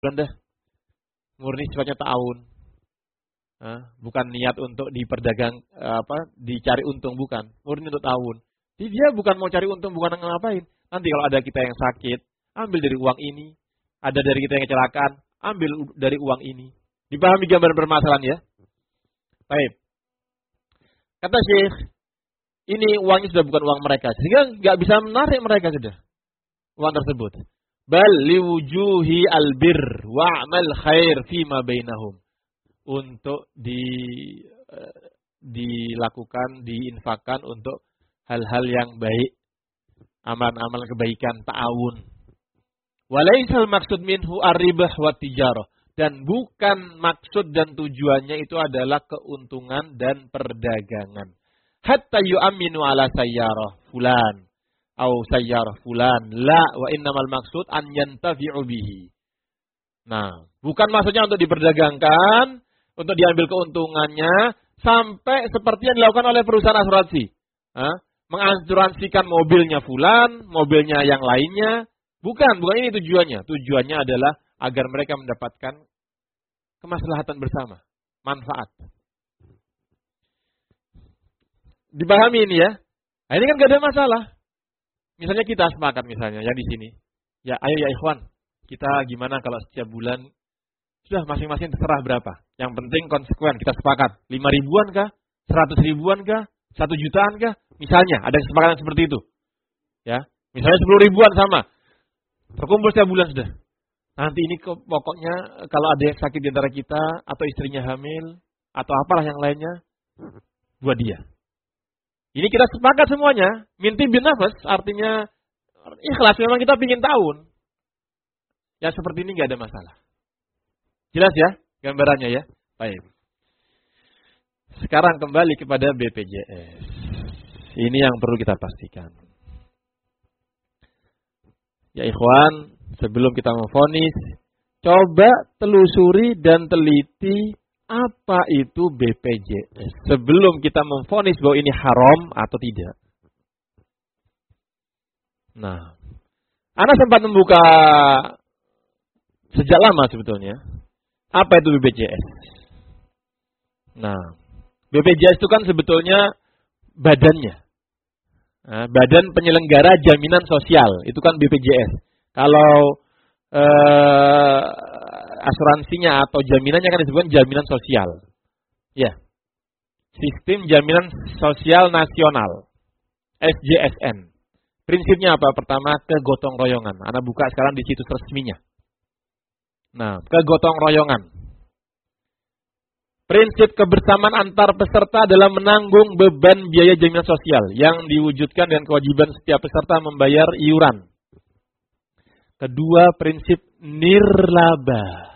bulan dah. Murni sifatnya ta'awun. Bukan niat untuk dicari untung, bukan. Murni untuk ta'awun. Jadi dia bukan mau cari untung, bukan ngapain. Nanti kalau ada kita yang sakit, ambil dari uang ini. Ada dari kita yang kecelakaan, ambil dari uang ini. Dipahami gambaran permasalahan ya? Baik. Kata Syekh, ini uangnya sudah bukan uang mereka. Sehingga nggak bisa menarik mereka sudah. Uang tersebut. Bal liwujuhi albir wa'mal khair fima bainahum. Untuk dilakukan, diinfakkan untuk hal-hal yang baik. Amal-amal kebaikan, ta'awun. Walaisal maksud minhu ar-ribah wa tijarah. Dan bukan maksud dan tujuannya itu adalah keuntungan dan perdagangan. Hatta yu'aminu ala sayyarah fulan. Au sayyarah fulan. La wa innamal maksud an yantafi'u bihi. Nah, bukan maksudnya untuk diperdagangkan, untuk diambil keuntungannya, sampai seperti yang dilakukan oleh perusahaan asuransi. Mengasuransikan mobilnya fulan, mobilnya yang lainnya. Bukan ini tujuannya. Tujuannya adalah agar mereka mendapatkan kemaslahatan bersama, manfaat. Dipahami ini ya? Nah, ini kan gak ada masalah. Misalnya kita sepakat misalnya yang di sini. Ya, ayo ya ikhwan, kita gimana kalau setiap bulan sudah masing-masing terserah berapa. Yang penting konsekuen, kita sepakat. 5 ribuan kah? 100 ribuan kah? 1 jutaan kah? Misalnya, ada kesepakatan seperti itu. Ya, misalnya 10 ribuan sama. Terkumpul setiap bulan sudah. Nanti ini pokoknya kalau ada yang sakit di antara kita atau istrinya hamil atau apalah yang lainnya buat dia. Ini kita sepakat semuanya. Minti bin nafas artinya ikhlas, memang kita ingin tahun. Ya seperti ini nggak ada masalah. Jelas ya gambarannya ya. Baik. Sekarang kembali kepada BPJS. Ini yang perlu kita pastikan. Ya ikhwan, sebelum kita memvonis, coba telusuri dan teliti apa itu BPJS. Sebelum kita memvonis bahwa ini haram atau tidak. Nah, Ana sempat membuka sejak lama sebetulnya. Apa itu BPJS? Nah, BPJS itu kan sebetulnya badannya. Badan Penyelenggara Jaminan Sosial, itu kan BPJS. Kalau asuransinya atau jaminannya kan disebut jaminan sosial. Ya. Sistem Jaminan Sosial Nasional. SJSN. Prinsipnya apa? Pertama, kegotong royongan. Ana buka sekarang di situs resminya. Nah, kegotong royongan. Prinsip kebersamaan antar peserta dalam menanggung beban biaya jaminan sosial yang diwujudkan dengan kewajiban setiap peserta membayar iuran. Kedua, prinsip nirlaba.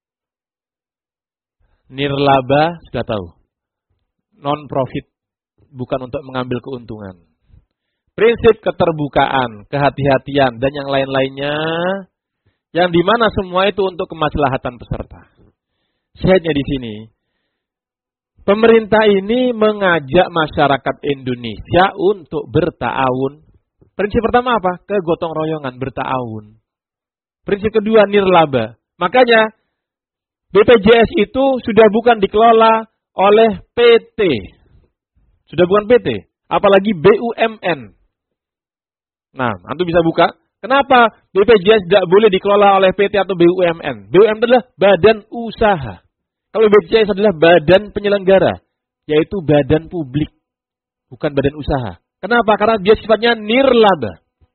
Nirlaba sudah tahu. Non-profit, bukan untuk mengambil keuntungan. Prinsip keterbukaan, kehati-hatian, dan yang lain-lainnya, yang dimana semua itu untuk kemaslahatan peserta. Syahidnya di sini. Pemerintah ini mengajak masyarakat Indonesia untuk berta'awun. Prinsip pertama apa? Kegotong royongan, berta'awun. Prinsip kedua, nirlaba. Makanya, BPJS itu sudah bukan dikelola oleh PT. Sudah bukan PT. Apalagi BUMN. Nah, antum bisa buka. Kenapa BPJS tidak boleh dikelola oleh PT atau BUMN? BUMN adalah badan usaha. Kalau BPJS adalah badan penyelenggara, yaitu badan publik, bukan badan usaha. Kenapa? Karena dia sifatnya nirlaba.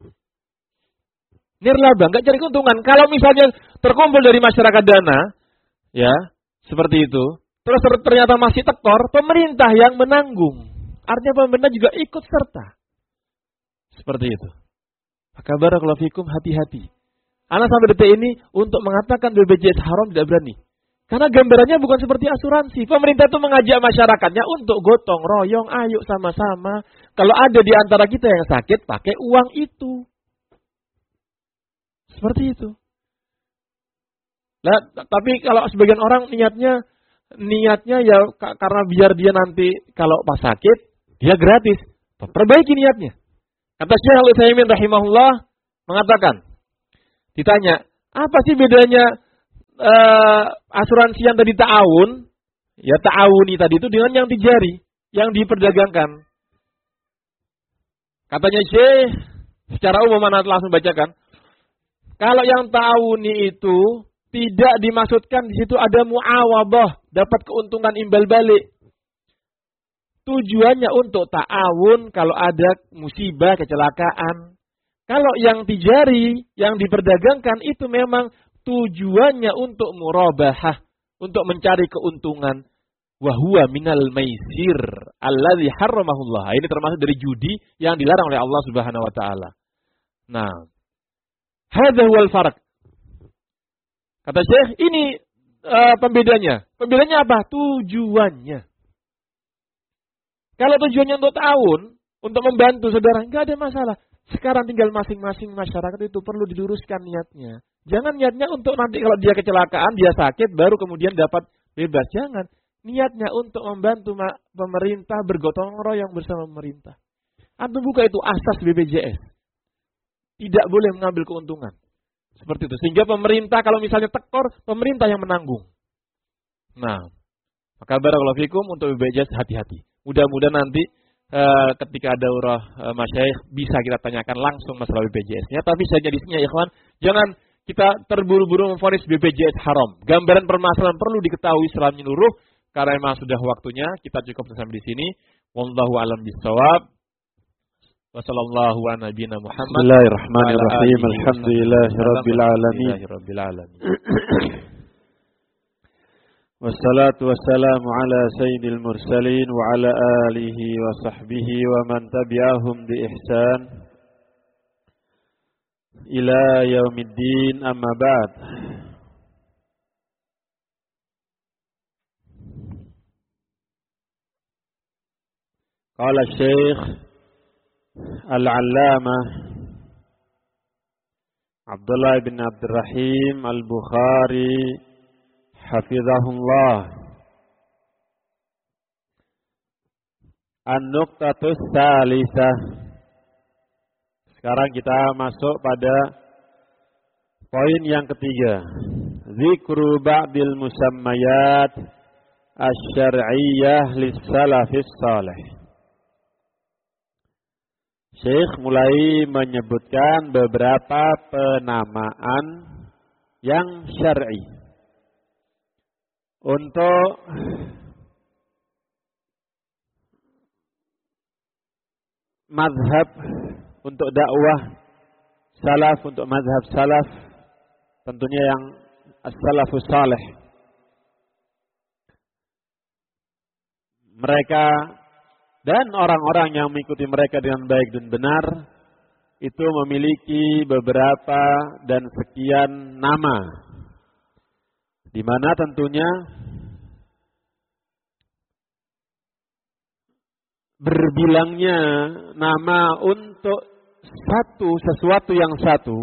Nirlaba, nggak cari keuntungan. Kalau misalnya terkumpul dari masyarakat dana, ya, seperti itu, terus ternyata masih tekor, pemerintah yang menanggung. Artinya pemerintah juga ikut serta. Seperti itu. Maka barakallahu fikum, hati-hati. Anak sampai detik ini untuk mengatakan BPJS haram tidak berani. Karena gambarannya bukan seperti asuransi. Pemerintah itu mengajak masyarakatnya untuk gotong royong, ayo sama-sama. Kalau ada di antara kita yang sakit, pakai uang itu. Seperti itu. Nah, tapi kalau sebagian orang niatnya ya karena biar dia nanti kalau pas sakit, dia gratis. Perbaiki niatnya. Kata Syekh Al-Utsaimin rahimahullah mengatakan, ditanya, apa sih bedanya asuransi yang tadi ta'awun, ya ta'awuni tadi itu dengan yang tijari, yang diperdagangkan. Katanya Syekh, secara umum mana langsung bacakan. Kalau yang ta'awuni itu tidak dimaksudkan di situ ada mu'awadah, dapat keuntungan imbal balik. Tujuannya untuk ta'awun kalau ada musibah, kecelakaan. Kalau yang tijari, yang diperdagangkan itu memang tujuannya untuk murabahah, untuk mencari keuntungan. Wahuwa minal maisir alladzi harramahullah. Ini termasuk dari judi yang dilarang oleh Allah Subhanahu wa taala. Nah, hadza huwal farq. Kata Syekh, ini pembedanya. Pembedanya apa? Tujuannya. Kalau tujuannya untuk ta'awun, untuk membantu saudara, enggak ada masalah. Sekarang tinggal masing-masing masyarakat itu perlu diluruskan niatnya. Jangan niatnya untuk nanti kalau dia kecelakaan, dia sakit, baru kemudian dapat bebas. Jangan. Niatnya untuk membantu pemerintah bergotong royong bersama pemerintah. Antum buka itu asas BPJS. Tidak boleh mengambil keuntungan. Seperti itu. Sehingga pemerintah kalau misalnya tekor, pemerintah yang menanggung. Nah, maka barakallahu fikum untuk BPJS hati-hati. Mudah-mudahan nanti ketika ada daurah masyayikh bisa kita tanyakan langsung masalah BPJS-nya. Tapi saja di sini ya ikhwan, jangan kita terburu-buru memvonis BPJS haram. Gambaran permasalahan perlu diketahui secara menyeluruh karena memang sudah waktunya. Kita cukup sampai di sini. Wallahu a'lam bishawab. Wassallallahu ala nabiyina Muhammad. Bismillahirrahmanirrahim. Alhamdulillahirabbil alamin. Wassalatu wassalamu ala sayyidil mursalin wa ala alihi wa sahbihi wa man tabi'ahum bi ihsan ila yaumiddin, amma ba'd. Qala Syekh Al-Allamah Abdullah bin Abdurrahim Al-Bukhari hafizahullah, an-nuqtatus tsalisah. Sekarang kita masuk pada poin yang ketiga. Zikru ba'dil musammayat asy-syar'iyyah lis-salafis salih. Syekh mulai menyebutkan beberapa penamaan yang syar'i untuk mazhab, untuk dakwah salaf, untuk mazhab salaf, tentunya yang as-salafus salih. Mereka dan orang-orang yang mengikuti mereka dengan baik dan benar itu memiliki beberapa dan sekian nama, di mana tentunya berbilangnya nama untuk sesuatu yang satu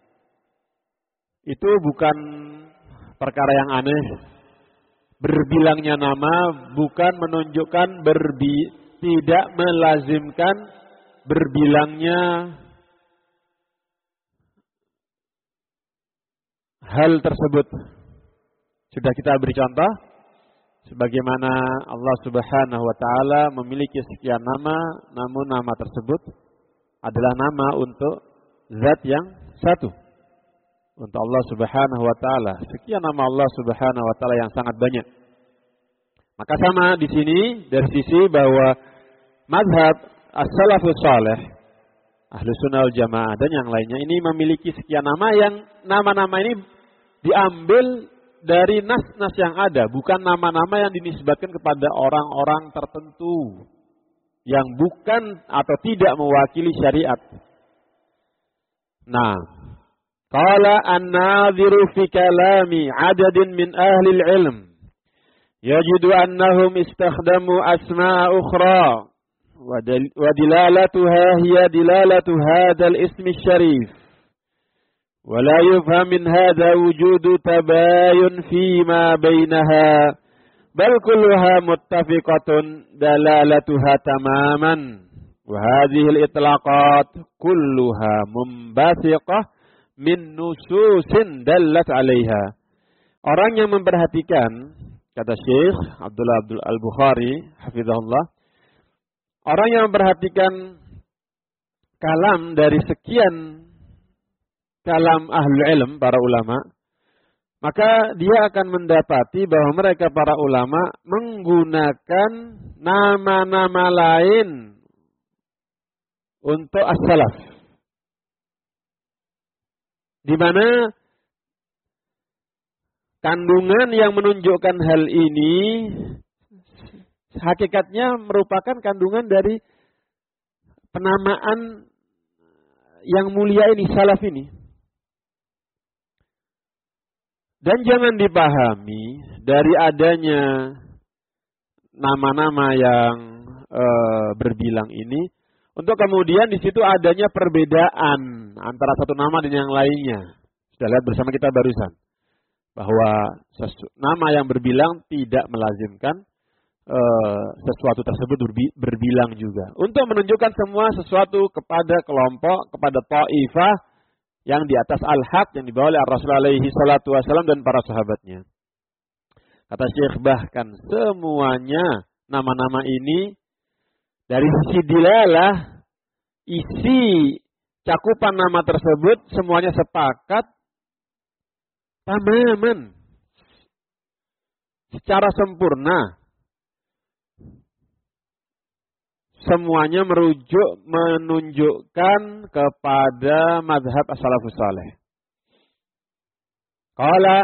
itu bukan perkara yang aneh. Berbilangnya nama bukan menunjukkan tidak melazimkan berbilangnya hal tersebut. Sudah kita beri contoh sebagaimana Allah Subhanahu wa taala memiliki sekian nama, namun nama tersebut adalah nama untuk zat yang satu. Untuk Allah Subhanahu wa taala, sekian nama Allah Subhanahu wa taala yang sangat banyak. Maka sama di sini dari sisi bahwa mazhab as-salafus salih, Ahlus Sunnah wal Jamaah dan yang lainnya ini memiliki sekian nama yang nama-nama ini diambil dari nas-nas yang ada, bukan nama-nama yang dinisbatkan kepada orang-orang tertentu yang bukan atau tidak mewakili syariat. Nah, qala an-nadhiru fi kalami 'adadin min ahli al-'ilm yajidu annahum istakhdamu asma'a ukhra wa dilalatuha hiya dilalatu hadzal ismi syarif. ولا يفهم من هذا وجود تباين فيما بينها بل كلها متفقة دلالتها تماما وهذه الإطلاقات كلها منبثقة من نصوص دلت عليها Orang yang memperhatikan, kata Syekh Abdullah Al-Bukhari, hafizahullah, orang yang memperhatikan kalam dari sekian kalam ahlul ilm, para ulama, maka dia akan mendapati bahwa mereka para ulama menggunakan nama-nama lain untuk as-salaf. Di mana kandungan yang menunjukkan hal ini hakikatnya merupakan kandungan dari penamaan yang mulia ini, salaf ini. Dan jangan dipahami dari adanya nama-nama yang berbilang ini untuk kemudian di situ adanya perbedaan antara satu nama dan yang lainnya. Sudah lihat bersama kita barusan bahwa nama yang berbilang tidak melazimkan sesuatu tersebut berbilang juga. Untuk menunjukkan semua sesuatu kepada kelompok, kepada ta'ifah yang di atas al-haq yang dibawa oleh Rasulullah alaihi salatu wasallam dan para sahabatnya. Kata Syekh, bahkan semuanya nama-nama ini dari sisi dilalah, isi cakupan nama tersebut semuanya sepakat tamaman secara sempurna. Semuanya menunjukkan kepada mazhab as-salafus saleh. Qala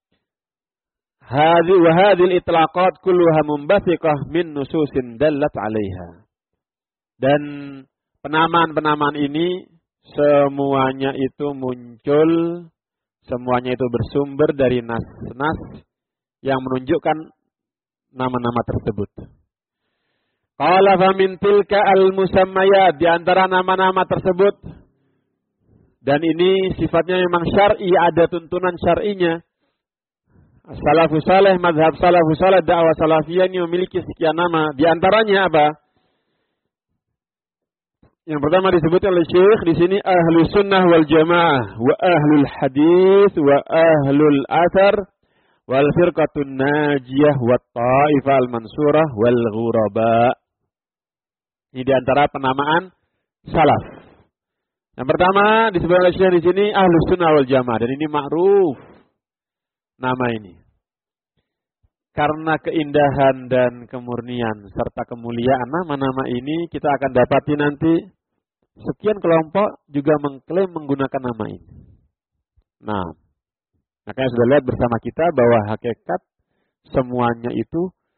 hadhil itlaqat kulluha mumbathiqah min nususin dallat 'alaiha. Dan penamaan-penamaan ini semuanya itu muncul, semuanya itu bersumber dari nas-nas yang menunjukkan nama-nama tersebut. Qala fa min tilka al-musammayat, di antara nama-nama tersebut, dan ini sifatnya memang syar'i, ada tuntunan syar'inya. Salafus saleh, mazhab salafus saleh, dakwah salafiyah ini memiliki sekian nama. Di antaranya apa? Yang pertama disebutkan oleh Syekh di sini ahlus sunnah wal jamaah wa ahlul hadis wa ahlul athar wal firqatun najiyah wa ta'ifah al-mansurah wal ghuraba. Ini di antara penamaan salaf. Yang pertama disebutkan oleh Syekh di sini ahlus sunnah wal jamaah, dan ini ma'ruf nama ini. Karena keindahan dan kemurnian serta kemuliaan nama-nama ini, kita akan dapati nanti sekian kelompok juga mengklaim menggunakan nama ini. Nah, makanya sudah lihat bersama kita bahwa hakikat semuanya itu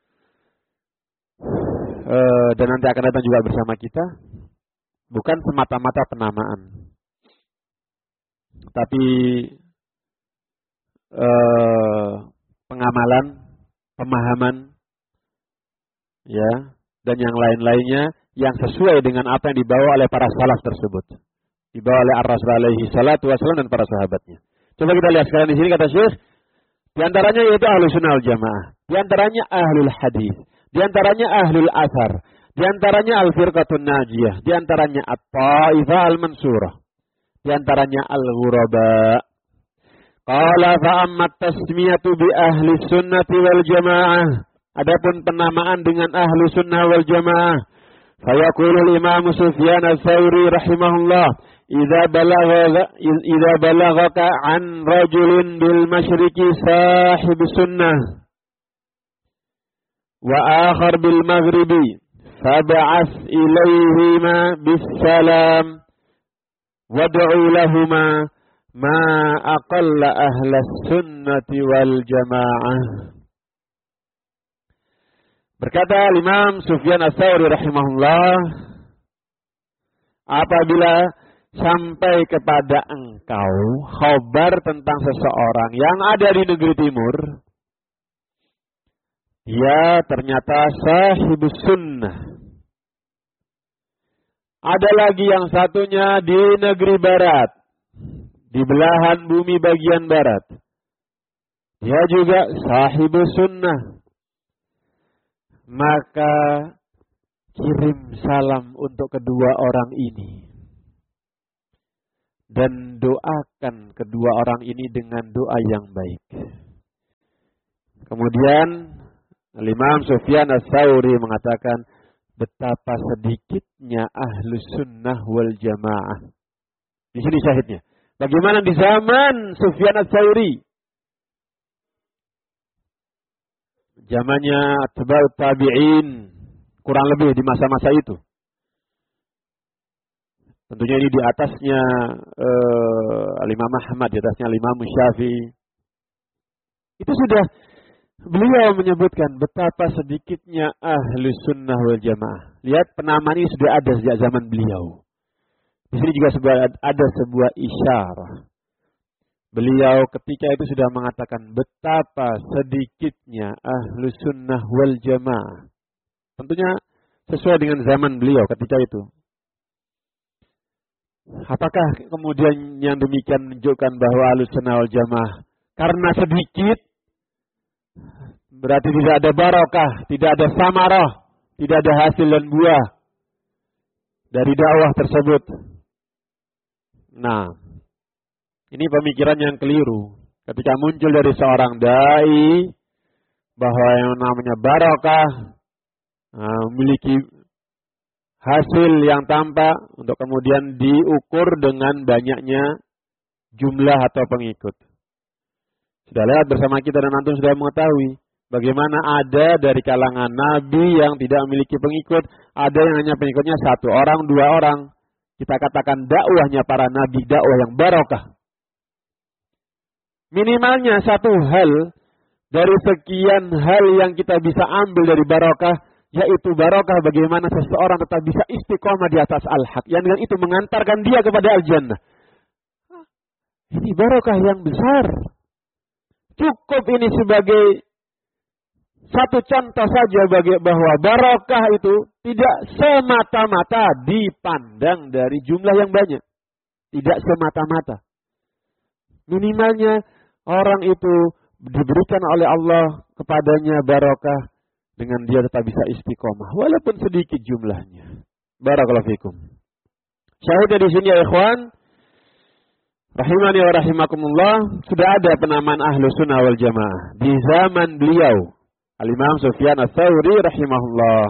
dan nanti akan datang juga bersama kita bukan semata-mata penamaan, tapi pengamalan, pemahaman, ya, dan yang lain-lainnya yang sesuai dengan apa yang dibawa oleh para salaf tersebut, dibawa oleh Ar-Rasul alaihi salatu wasallam dan para sahabatnya. Coba kita lihat sekarang di sini kata Syekh, di antaranya yaitu ahlus sunnah wal jamaah, di antaranya ahlul hadis, di antaranya ahlul athar, di antaranya al-firqatun najiyah, di antaranya at-ta'ifah al-mansurah, di antaranya al-ghuraba. Qala fa amma tasmiyatu bi ahli sunnati wal jamaah. Adapun penamaan dengan ahli sunnah wal jamaah, fa yaqulu al-Imam Sufyan ats-Tsauri rahimahullah, idza balaghaka an rajulin bil masyriqi sahib sunnah wa akhar bil maghribi fab'ath ilayhima bis salam wad'u lahumā ma aqalla ahlas sunnati wal jamaah. Berkata Imam Sufyan ats-Tsauri rahimahullah, apabila sampai kepada engkau khabar tentang seseorang yang ada di negeri timur, dia ternyata sahibus sunnah. Ada lagi yang satunya di negeri barat, di belahan bumi bagian barat, dia juga sahibus sunnah. Maka kirim salam untuk kedua orang ini dan doakan kedua orang ini dengan doa yang baik. Kemudian Imam Sufyan Ats-Tsauri mengatakan betapa sedikitnya ahlus sunnah wal jamaah. Di sini syahidnya. Bagaimana di zaman Sufyan Ats-Tsauri? Zamannya atba'ut tabi'in, kurang lebih di masa-masa itu. Tentunya ini di atasnya Imam Ahmad, di atasnya Imam Syafi'i. Itu sudah beliau menyebutkan betapa sedikitnya ahlus sunnah wal jamaah. Lihat penamaan ini sudah ada sejak zaman beliau. Di sini juga ada sebuah isyarah. Beliau ketika itu sudah mengatakan betapa sedikitnya ahlus sunnah wal jamaah. Tentunya sesuai dengan zaman beliau ketika itu. Apakah kemudian yang demikian menunjukkan bahwa ahlus sunnah wal jamaah karena sedikit berarti tidak ada barokah, tidak ada samarah, tidak ada hasil dan buah dari dakwah tersebut? Nah, ini pemikiran yang keliru. Ketika muncul dari seorang dai bahwa yang namanya barokah memiliki hasil yang tampak untuk kemudian diukur dengan banyaknya jumlah atau pengikut. Sudah lewat bersama kita dan antum sudah mengetahui bagaimana ada dari kalangan nabi yang tidak memiliki pengikut, ada yang hanya pengikutnya 1 orang, 2 orang. Kita katakan dakwahnya para nabi dakwah yang barokah. Minimalnya 1 hal dari sekian hal yang kita bisa ambil dari barokah, yaitu barokah bagaimana seseorang tetap bisa istiqomah di atas al-haq, yang dengan itu mengantarkan dia kepada al-jannah. Ini barokah yang besar. Cukup ini sebagai satu contoh saja bahwa barokah itu tidak semata-mata dipandang dari jumlah yang banyak. Tidak semata-mata. Minimalnya orang itu diberikan oleh Allah kepadanya barokah dengan dia tetap bisa istiqomah walaupun sedikit jumlahnya. Barakallahu fikum. Syahidnya di sini ya ikhwan, rahimani wa rahimakumullah, sudah ada penamaan ahlu sunnah wal jamaah di zaman beliau Al-Imam Sufyan Ats-Tsauri rahimahullah.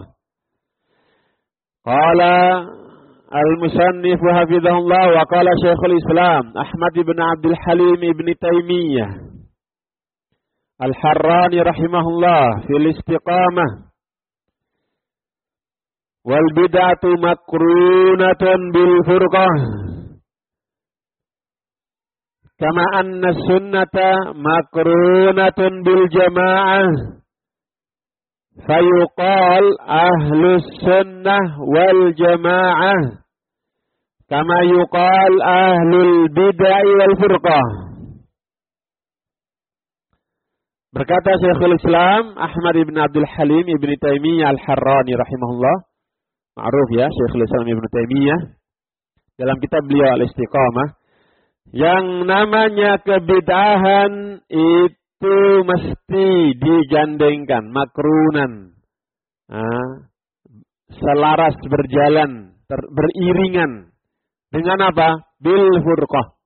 Qala al-musannif wa hafizahullah wa qala Syekhul Islam Ahmad ibn Abdul Halim ibn Taimiyah Al-Harrani rahimahullah fil istiqamah wal bid'atu makrunatun bil furqah kama anna sunnata makrunatun bil jamaah fayuqal ahlus sunnah wal jamaah kama yuqal ahlul bid'ah wal furqah. Berkata Syekhul Islam Ahmad ibn Abdul Halim ibn Taimiyah Al-Harrani rahimahullah, ma'ruf ya Syekhul Islam ibn Taimiyah, dalam kitab beliau Al-Istiqamah, yang namanya kebid'ahan itu mesti digandengkan, makrunan, selaras berjalan, beriringan dengan apa? Bil furqah.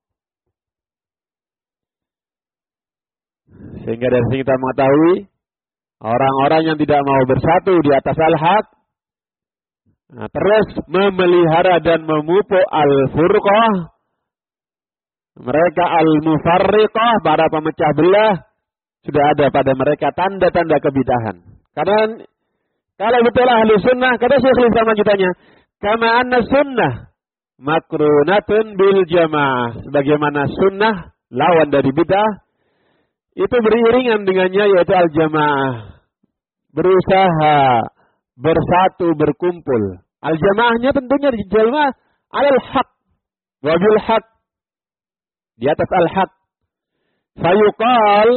Sehingga dari sini kita mengetahui orang-orang yang tidak mau bersatu di atas al-haq, terus memelihara dan memupuk al-furqah, mereka al-mufarriqah, para pemecah belah, sudah ada pada mereka tanda-tanda kebid'ahan. Karena kalau betul ahli sunnah, kata Syekhul Islam lanjutannya, kama anna sunnah makrunatun bil jamaah, sebagaimana sunnah lawan dari bid'ah itu beriringan dengannya, yaitu al-jamaah, berusaha bersatu, berkumpul. Al-jamaahnya tentunya di jamaah al-haq wabil haq, di atas al-haq. Fayuqal,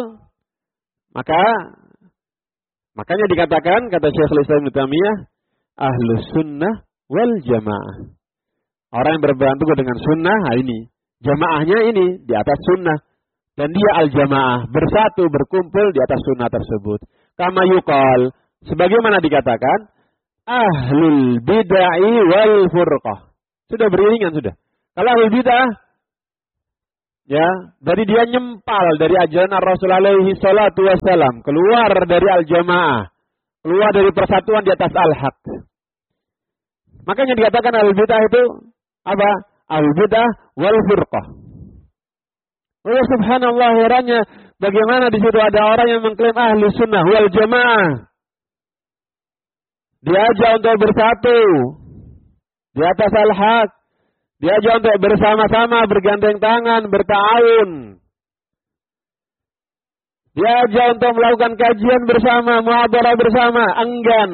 makanya dikatakan, kata Syekhul Islam Ibnu Taimiyah, ahlus sunnah wal jamaah. Orang yang berpegang teguh dengan sunnah, ini jamaahnya ini di atas sunnah. Dan dia al-jamaah, bersatu, berkumpul di atas sunnah tersebut. Kama yuqal, sebagaimana dikatakan, ahlul bid'ah wal furqah. Sudah beriringan sudah. Kalau ahlul bid'ah, Ya, dari dia nyempal dari ajaran Rasul alaihi salatu wassalam, keluar dari al-jamaah, keluar dari persatuan di atas al-haq. Makanya dikatakan al-bid'ah itu apa? Al-bid'ah wal furqah. Oh subhanallah, herannya bagaimana di situ ada orang yang mengklaim ahli sunnah wal jamaah. Diajak untuk bersatu di atas al-haq. Diajak untuk bersama-sama, bergandeng tangan, berta'awun. Diajak untuk melakukan kajian bersama, muhadarah bersama, enggan.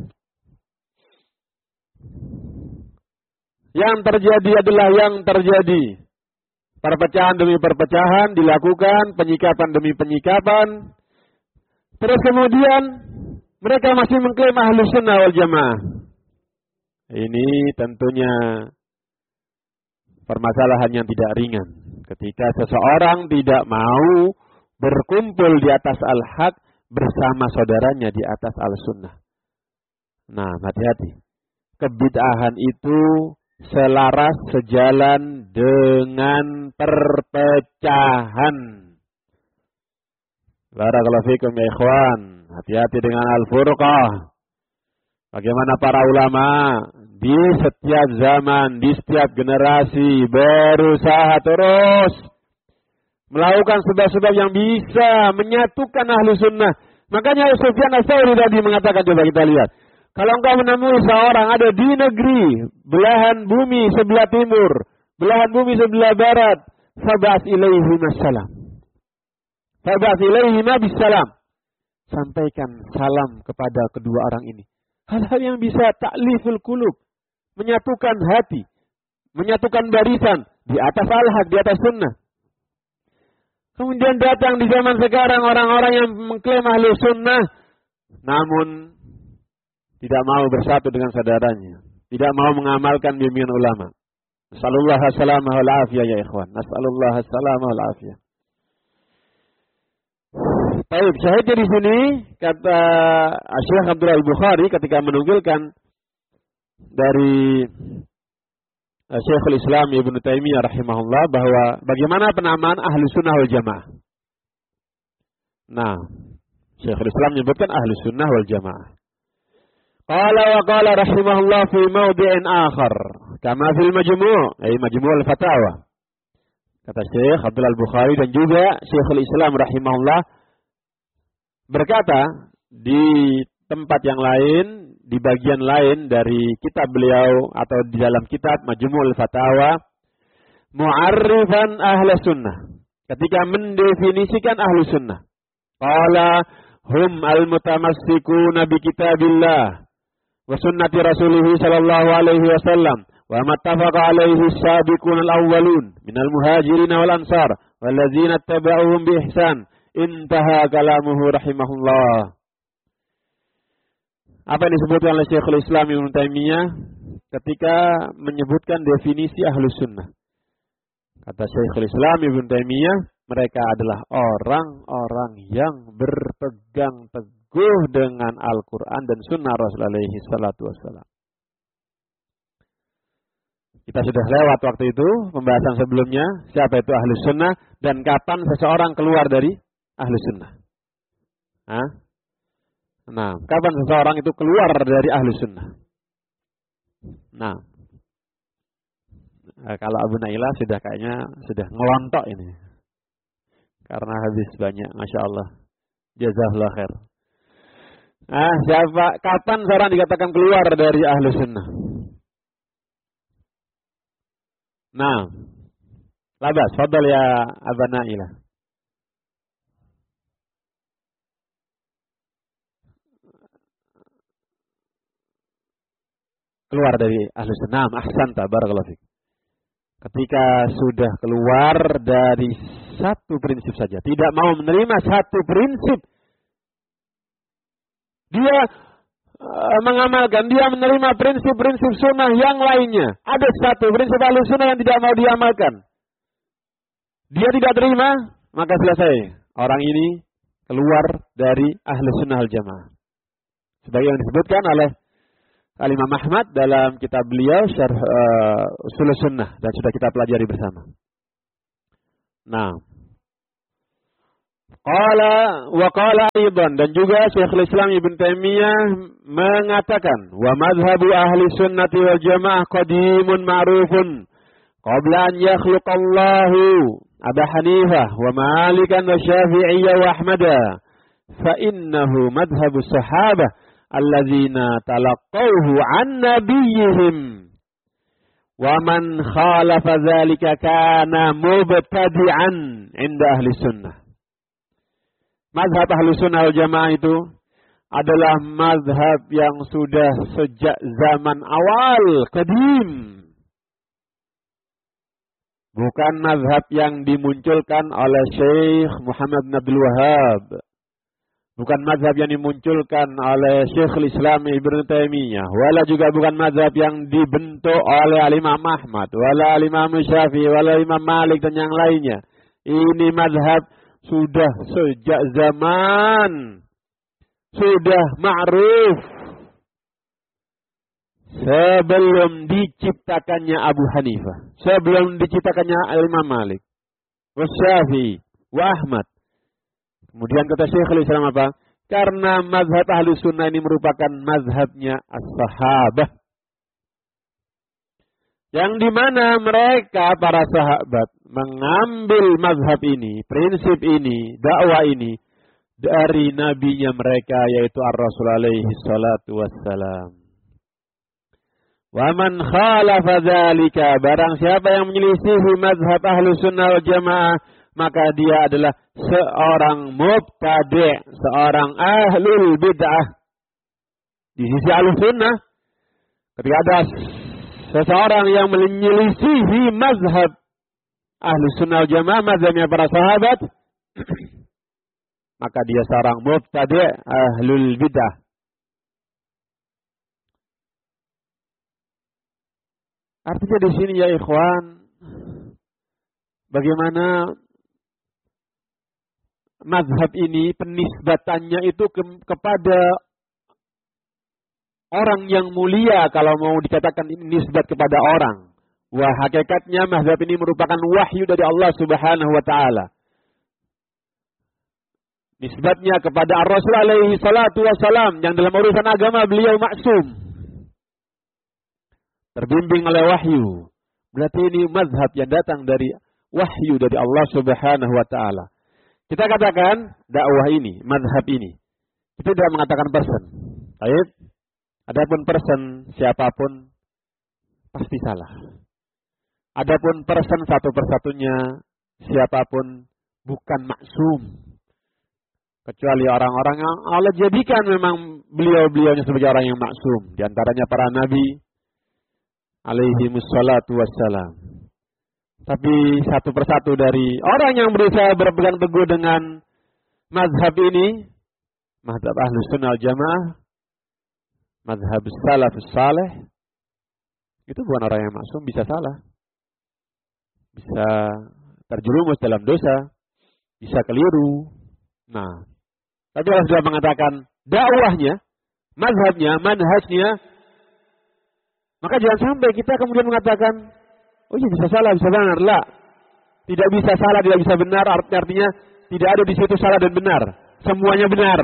Yang terjadi adalah yang terjadi. Perpecahan demi perpecahan dilakukan, penyikapan demi penyikapan. Terus kemudian mereka masih mengklaim ahlu sunnah wal jamaah. Ini tentunya permasalahan yang tidak ringan. Ketika seseorang tidak mau berkumpul di atas al-haq bersama saudaranya di atas al-sunnah. Nah, hati-hati. Kebid'ahan itu selaras sejalan dengan perpecahan. Barakallahu fikum ya ikhwan. Hati-hati dengan al-furqah. Bagaimana para ulama di setiap zaman, di setiap generasi berusaha terus melakukan sebab-sebab yang bisa menyatukan ahlu sunnah. Makanya Sufyan Ats-Tsauri tadi mengatakan, coba kita lihat. Kalau engkau menemui seorang ada di negeri, belahan bumi sebelah timur, belahan bumi sebelah barat, fab'ats ilaihi assalam. Fab'ats ilaihi bisalam. Sampaikan salam kepada kedua orang ini. Hal-hal yang bisa ta'liful qulub, menyatukan hati, menyatukan barisan di atas al-haq, di atas sunnah. Kemudian datang di zaman sekarang orang-orang yang mengklaim ahli sunnah, namun tidak mau bersatu dengan saudaranya, tidak mau mengamalkan bimbingan ulama. Nasallallahu as-salamah wal afiyah ya ikhwan. Nasallallahu as-salamah wal afiyah. Baik, syahidnya di sini kata Syekh Abdul Al-Bukhari ketika menunggilkan dari Syekhul Islam Ibnu Taimiyah rahimahullah bahwa bagaimana penamaan ahli sunnah wal jamaah. Nah, Syekhul Islam menyebutkan ahli sunnah wal jamaah. Qala wa qala rahimahullah fi mawdi'in akhar kama fil majmu', ay majmu' al-fatawa. Kata Syekh Abdul Al-Bukhari dan juga Syekhul Islam rahimahullah berkata di tempat yang lain, di bagian lain dari kitab beliau atau di dalam kitab Majmu'ul Fatawa, mu'arrifan ahli sunnah. Ketika mendefinisikan ahli sunnah. Qala hum al-mutamassikuna bi kitabillah wa sunnati rasulih sallallahu alaihi wasallam wa mattafaqa alaihi as-sabiqun al-awwalun minal muhajirin wal ansar wallazina ittaba'uhum bi ihsan. Intaha kalamuhu rahimahullah. Apa yang disebutkan oleh Syekhul Islam Ibnu Taimiyah ketika menyebutkan definisi ahlus sunnah. Kata Syekhul Islam Ibnu Taimiyah, mereka adalah orang-orang yang berpegang teguh dengan Al-Quran dan Sunnah Rasul alaihi salatu wassalam. Kita sudah lewat waktu itu pembahasan sebelumnya siapa itu ahlus sunnah dan kapan seseorang keluar dari ahlus sunnah. Nah, kapan seseorang itu keluar dari ahlus sunnah? Nah, kalau Abu Nailah sudah kayaknya sudah ngelontok ini. Karena habis banyak, Masya Allah. Jazakallah khair. Kapan seorang dikatakan keluar dari ahlus sunnah? Nah, labas, fadal ya Abu Nailah. Keluar dari ahlus sunnah, ahsanta, barakallahu fiik. Ketika sudah keluar dari satu prinsip saja, tidak mau menerima satu prinsip, dia mengamalkan, dia menerima prinsip-prinsip sunnah yang lainnya. Ada satu prinsip ahlus sunnah yang tidak mau diamalkan. Dia tidak terima, maka selesai. Orang ini keluar dari ahlus sunnah wal jamaah. Sebagaimana disebutkan oleh Al-Imam Ahmad dalam kitab beliau Syarh Ushul Sunnah dan sudah kita pelajari bersama. Nah. Qala aidan, dan juga Syekhul Islam Ibn Taimiyah mengatakan, wa madhhabu ahli sunnati wal jamaah qadimun ma'rufun qabla an yakhluqallahu Abu Hanifah wa Malikan wa Syafi'iyyah wa Ahmada fa innahu madhhabu sahabah alladzina talaqqawhu an nabiyyihim wa man khalafa dzalika kana mubtadi'an 'inda ahli sunnah. Mazhab ahli sunnah wal jamaah itu adalah mazhab yang sudah sejak zaman awal, qadim. Bukan mazhab yang dimunculkan oleh Syekh Muhammad bin Abdul Wahhab. Bukan mazhab yang dimunculkan oleh Syekhul Islam Ibn Taimiyah. Wala juga bukan mazhab yang dibentuk oleh Imam Ahmad. Wala Imam Syafi'i, wala Imam Malik dan yang lainnya. Ini mazhab sudah sejak zaman. Sudah ma'ruf. Sebelum diciptakannya Abu Hanifah. Sebelum diciptakannya Imam Malik. Syafi'i, wa Ahmad. Kemudian kata Syekhul Islam apa? Karena mazhab ahli sunnah ini merupakan mazhabnya as-sahabah. Yang dimana mereka, para sahabat, mengambil mazhab ini, prinsip ini, dakwah ini, dari nabinya mereka, yaitu Ar-Rasul alaihi salatu wassalam. Wa man khalafa dzalika, barang siapa yang menyelisihi mazhab ahli sunnah wal jamaah, maka dia adalah seorang mubtadi', seorang ahlul bid'ah. Di sisi ahli sunnah, ketika ada seseorang yang menyelisihi mazhab ahli sunnah wal jamaah, mazhabnya para sahabat, maka dia seorang mubtadi', ahlul bid'ah. Artinya di sini ya ikhwan, bagaimana mazhab ini penisbatannya itu kepada orang yang mulia, kalau mau dikatakan ini nisbat kepada orang. Wah, hakikatnya mazhab ini merupakan wahyu dari Allah Subhanahu wa taala. Nisbatnya kepada Ar-Rasul alaihi salatu wassalam, yang dalam urusan agama beliau maksum, terbimbing oleh wahyu. Berarti ini mazhab yang datang dari wahyu dari Allah Subhanahu wa taala. Kita katakan dakwah ini, mazhab ini. Kita tidak mengatakan person. Baik. Adapun person siapapun pasti salah. Adapun person satu persatunya siapapun bukan maksum. Kecuali orang-orang yang Allah jadikan memang beliau-beliaunya sebagai orang yang maksum. Di antaranya para nabi alaihi mussalatu wassalam. Tapi satu persatu dari orang yang berusaha berpegang teguh dengan mazhab ini, mazhab Ahlus Sunnah wal Jamaah, mazhab salafus saleh, itu bukan orang yang maksum, bisa salah. Bisa terjerumus dalam dosa, bisa keliru. Nah, tapi Allah sudah mengatakan dakwahnya, mazhabnya, manhajnya, maka jangan sampai kita kemudian mengatakan, oh iya bisa salah, bisa benar. Lah. Tidak bisa salah, tidak bisa benar. Artinya tidak ada di situ salah dan benar. Semuanya benar.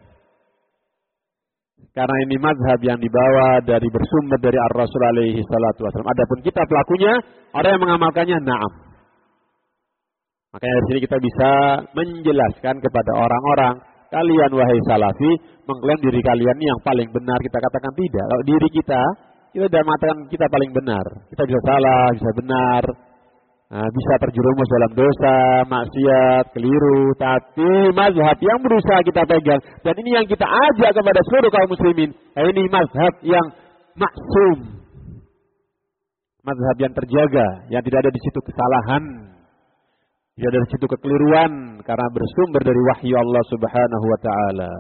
Karena ini mazhab yang dibawa dari bersumber dari Ar-Rasul alaihi salatu wasallam. Adapun kita pelakunya, orang yang mengamalkannya, na'am. Makanya dari sini kita bisa menjelaskan kepada orang-orang, kalian wahai salafi, mengklaim diri kalian ini yang paling benar. Kita katakan tidak. Kalau diri kita sudah mengatakan kita paling benar. Kita bisa salah, bisa benar. Nah, bisa terjerumus dalam dosa, maksiat, keliru. Tapi mazhab yang berusaha kita pegang. Dan ini yang kita ajak kepada seluruh kaum muslimin. Nah, ini mazhab yang maksum. Mazhab yang terjaga. Yang tidak ada di situ kesalahan. Tidak ada di situ kekeliruan. Karena bersumber dari wahyu Allah Subhanahu wa ta'ala.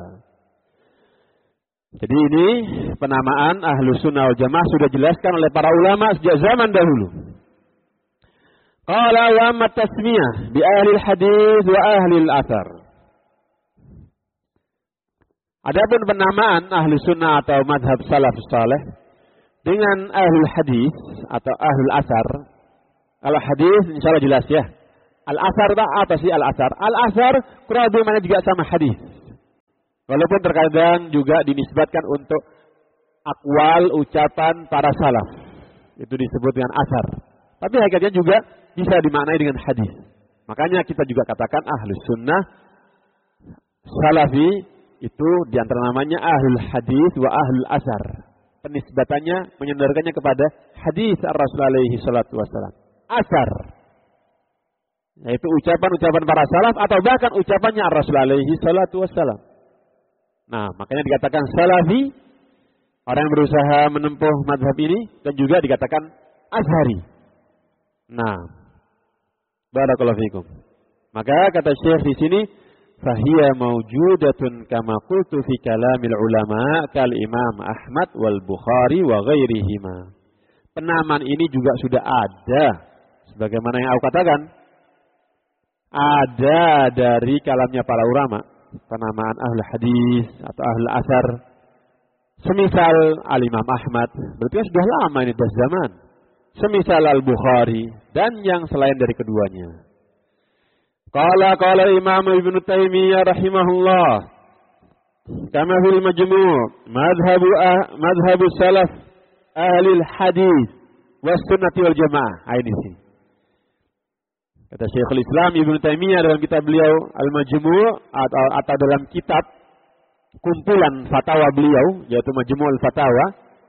Jadi ini penamaan Ahlus Sunnah wal Jamaah sudah dijelaskan oleh para ulama sejak zaman dahulu. Qala wa amma tasmiyah bi ahli al-hadis wa ahli al-athar. Adapun penamaan Ahlus Sunnah atau mazhab salafus saleh dengan ahli hadis atau ahli al-athar. Kalau hadis insyaallah jelas ya. Al-asar apa sih al-asar? Al-asar kurang lebih mana juga sama hadis. Walaupun terkadang juga dinisbatkan untuk akwal ucapan para salaf. Itu disebut dengan asar. Tapi hakikatnya juga bisa dimaknai dengan hadis. Makanya kita juga katakan ahlus sunnah salafi itu diantara namanya ahlul hadis wa ahlul asar. Penisbatannya menyandarkannya kepada hadis Rasul alaihi salatu wassalam. Asar, yaitu ucapan-ucapan para salaf atau bahkan ucapannya Rasul alaihi salatu wassalam. Nah, makanya dikatakan salafi orang yang berusaha menempuh mazhab ini, dan juga dikatakan azhari. Nah, barakallahu fikum. Maka kata Syekh di sini, fahiya mawjudatun kama qultu fi kalamil ulama kal Imam Ahmad wal Bukhari wa ghairihima. Penamaan ini juga sudah ada, sebagaimana yang aku katakan, ada dari kalamnya para ulama, penamaan ahlul hadis atau ahlul asar. Semisal Al-Imam Ahmad, berarti sudah lama ini, dah zaman. Semisal Al-Bukhari dan yang selain dari keduanya. Qala Imam Ibnu Taimiyah rahimahullah, kama fil majmu' madhhabu salaf ahli hadis was sunnati wal jamaah. Ini sih. Kata Syekhul Islam Ibnu Taimiyah dalam kitab beliau Al-Majmu' atau dalam kitab kumpulan fatwa beliau, yaitu Majmu'ul Fatawa,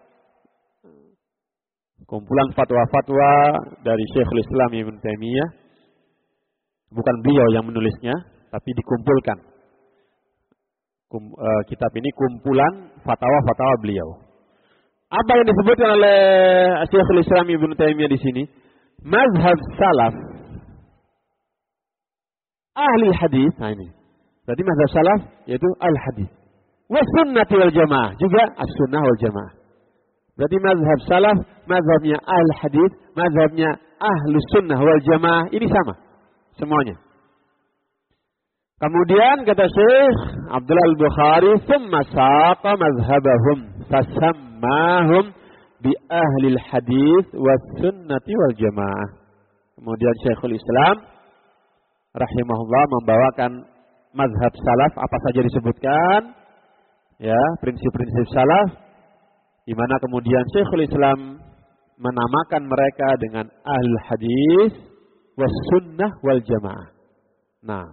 kumpulan fatwa-fatwa dari Syekhul Islam Ibnu Taimiyah. Bukan beliau yang menulisnya, tapi dikumpulkan. Kitab ini kumpulan fatwa-fatwa beliau. Apa yang disebutkan oleh Syekhul Islam Ibnu Taimiyah di sini? Mazhab salaf ahli hadis. Nah ini. Berarti mazhab salaf yaitu al-hadis. Wasunnati wal jamaah, juga as-sunnah wal jamaah. Berarti mazhab salaf, mazhabnya al-hadis, mazhabnya ahlus sunnah wal jamaah, ini sama semuanya. Kemudian kata Syekh Abdullah Al-Bukhari, "Tsumma saqa mazhabahum fasammahum bi ahli al-hadis was sunnati wal jamaah." Kemudian Syekhul Islam rahimahullah membawakan mazhab salaf apa saja disebutkan, ya, prinsip-prinsip salaf, di mana kemudian Syekhul Islam menamakan mereka dengan ahlul hadis was sunnah wal jamaah. Nah,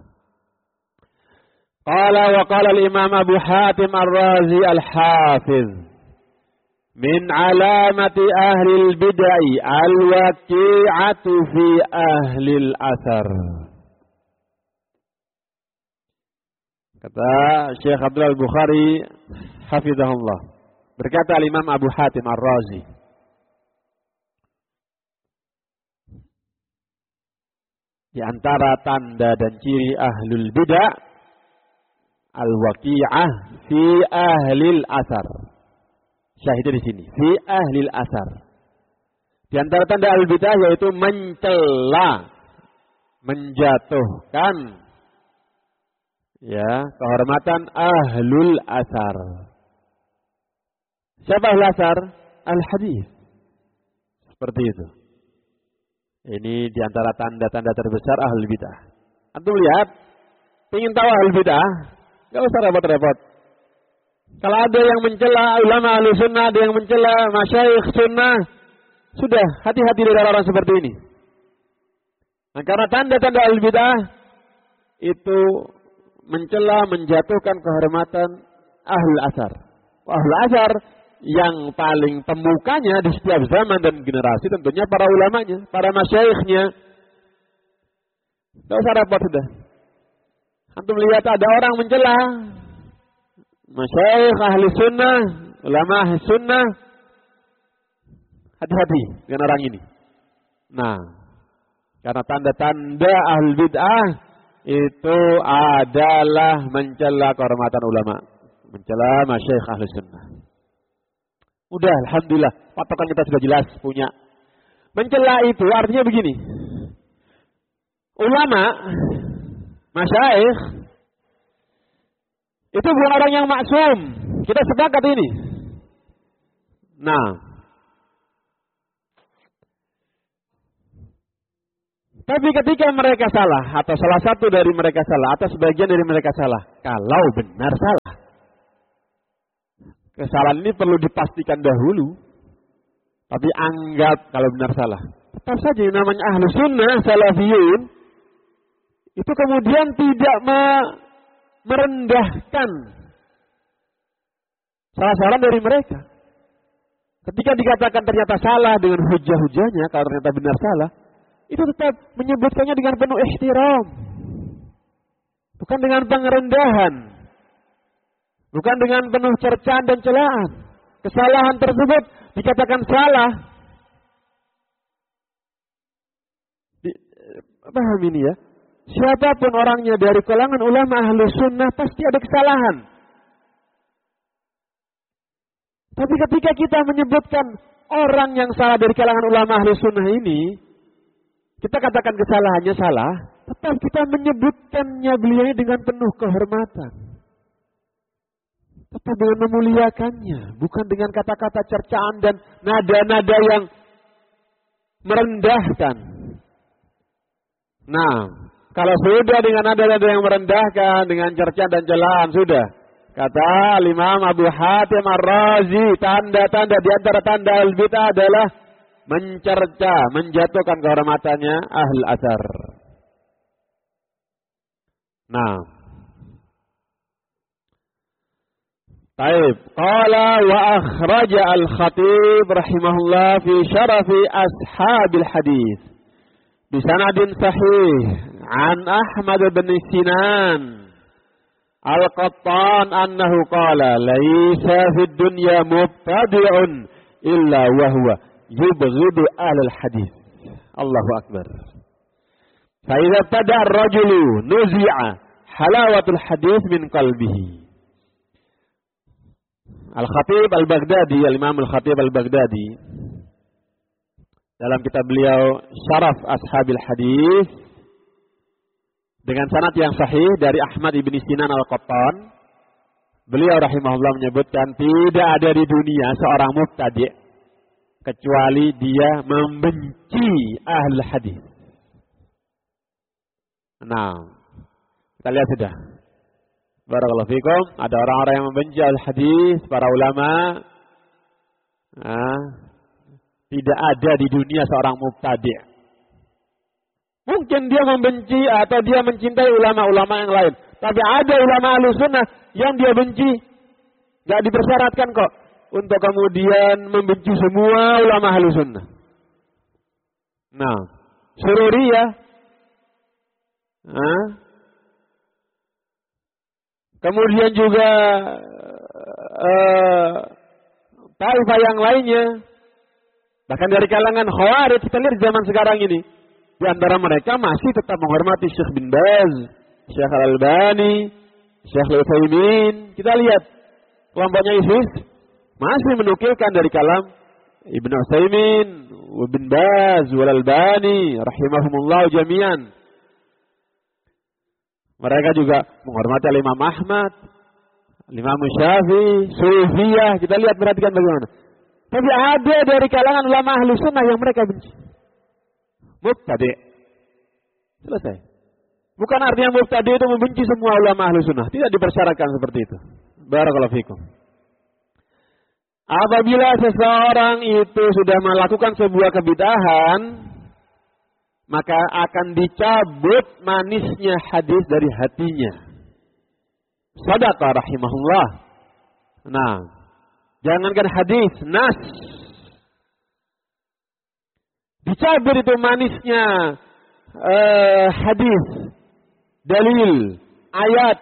qala al-Imam Abu Hatim Ar-Razi Al-Hafiz, min alamati ahli al-bid'ah al-waqi'atu fi ahli al-athar. Kata Syekh Abdullah Al-Bukhari hafizahullah, berkata Imam Abu Hatim Ar-Razi, di antara tanda dan ciri ahlul bid'ah al-waqi'ah fi ahlil athar. Syahidnya di sini, fi ahlil athar. Di antara tanda ahlul bid'ah yaitu mencela, menjatuhkan, ya, kehormatan ahlul athar. Siapa ahlul athar? Al-hadis. Seperti itu. Ini di antara tanda-tanda terbesar ahlul bid'ah. Antum lihat, ingin tahu ahlul bid'ah, enggak usah repot-repot. Kalau ada yang mencela ulama ahli sunnah, ada yang mencela masyayikh sunnah, sudah, hati-hati dari orang seperti ini. Nah, karena tanda-tanda ahlul bid'ah itu mencela, menjatuhkan kehormatan ahlul athar. Ahlul athar yang paling pemukanya di setiap zaman dan generasi tentunya para ulamanya, para masyayikhnya. Tidak usah repot sudah. Antum lihat ada orang mencela masyayikh ahli sunnah, ulama ahli sunnah, hati-hati dengan orang ini. Nah, karena tanda-tanda ahlul bid'ah itu adalah mencela kehormatan ulama, mencela masyayikh ahli sunnah. Udah, alhamdulillah, patokan kita sudah jelas punya. Mencela itu artinya begini. Ulama, masyayikh, itu bukan orang yang maksum. Kita sepakat ini. Nah, Tapi ketika mereka salah, atau salah satu dari mereka salah, atau sebagian dari mereka salah, kalau benar salah, kesalahan ini perlu dipastikan dahulu. Tapi anggap kalau benar salah. Tetap saja yang namanya ahlu sunnah, salafiyun, itu kemudian tidak merendahkan salah-salah dari mereka. Ketika dikatakan ternyata salah dengan hujah-hujahnya, kalau ternyata benar salah, itu tetap menyebutkannya dengan penuh ihtiram. Bukan dengan pengerendahan. Bukan dengan penuh cercaan dan celaan. Kesalahan tersebut dikatakan salah. Paham ini ya? Siapapun orangnya dari kalangan ulama ahlu sunnah pasti ada kesalahan. Tapi ketika kita menyebutkan orang yang salah dari kalangan ulama ahlu sunnah ini, kita katakan kesalahannya salah, tetap kita menyebutkannya beliau ini dengan penuh kehormatan. Tetap dengan memuliakannya, bukan dengan kata-kata cercaan dan nada-nada yang merendahkan. Nah, kalau sudah dengan nada-nada yang merendahkan, dengan cercaan dan celaan, sudah. Kata Imam Abu Hatim Ar-Razi, tanda-tanda di antara tanda al-bid'ah adalah mencerca, menjatuhkan kehormatannya ahl asar. Nah, taib. Qala wa akhraja al-Khatib rahimahullah fi syarafi ashabil hadis bisanadin sahih an Ahmad bin Sinan Al-Qattan annahu qala laisa fid dunya mubtadi'un illa wa huwa yubghidu ahlal hadis. Allahu akbar. Fa idza tada ar-rajulu nuzi'a halawatul hadis min qalbihi. Al-Khatib Al-Baghdadi, Al-Imam Al-Khatib Al-Baghdadi dalam kitab beliau Syaraf Ashabil Hadis dengan sanad yang sahih dari Ahmad ibn Sinan Al-Qattan, beliau rahimahullah menyebutkan tidak ada di dunia seorang mubtadi' kecuali dia membenci ahli hadis. Nah, kita lihat sudah. Barakallahu fikum, ada orang-orang yang membenci ahli hadis, para ulama. Tidak ada di dunia seorang mubtadi'. Mungkin dia membenci atau dia mencintai ulama-ulama yang lain. Tapi ada ulama ahlu sunnah yang dia benci. Gak dipersyaratkan kok untuk kemudian membenci semua ulama ahlu sunnah. Nah, Sururiyah. Kemudian juga taifah yang lainnya. Bahkan dari kalangan Khawarij, kita lihat zaman sekarang ini. Di antara mereka masih tetap menghormati Syekh bin Baz, Syekh Al-Albani, Syekh Al-Utsaimin. Kita lihat kelompoknya ISIS masih menukilkan dari kalam Ibnu Utsaimin, Ibn Baz, Al-Albani, rahimahumullah jami'an. Mereka juga menghormati Imam Ahmad, Imam Syafi'i, Sufiyah. Kita lihat, perhatikan bagaimana. Tapi ada dari kalangan ulama ahlu sunnah yang mereka benci. Mubtadi'. Selesai. Bukan artinya mubtadi' itu membenci semua ulama ahlu sunnah. Tidak dipersyaratkan seperti itu. Barakallahu fikum. Apabila seseorang itu sudah melakukan sebuah kebid'ahan, maka akan dicabut manisnya hadis dari hatinya. Shadaqah rahimahullah. Nah, jangankan hadis, nas. Dicabut itu manisnya hadis, dalil, ayat.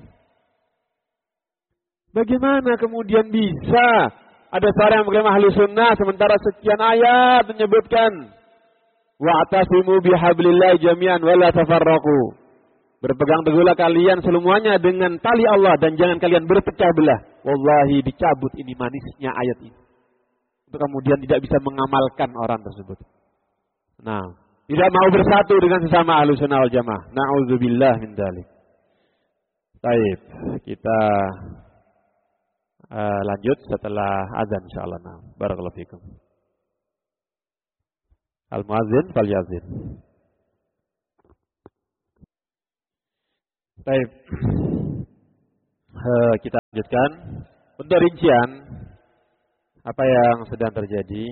Bagaimana kemudian bisa ada seorang yang mengklaim ahli sunnah sementara sekian ayat menyebutkan wa'tasimu bihablillah jami'an wa la tafarraqu. Berpegang teguhlah kalian semuanya dengan tali Allah dan jangan kalian berpecah belah. Wallahi dicabut ini manisnya ayat ini. Untuk kemudian tidak bisa mengamalkan orang tersebut. Nah, tidak mau bersatu dengan sesama ahlu sunnah wal jamaah. Na'udzubillah min dzalik. Baik, kita lanjut setelah azan insyaallah. Nah, barakallahu fikum. Al-muazzin falyazin. Baik. Kita lanjutkan. Untuk rincian apa yang sedang terjadi